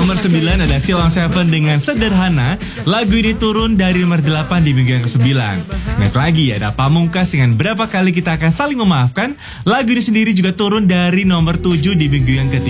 Nomor 9 ada Silon Seven dengan Sederhana. Lagu ini turun dari nomor 8 di minggu yang ke-9. Naik lagi ada Pamungkas dengan Berapa Kali Kita Akan Saling Memaafkan. Lagu ini sendiri juga turun dari nomor 7 di minggu yang ke-3.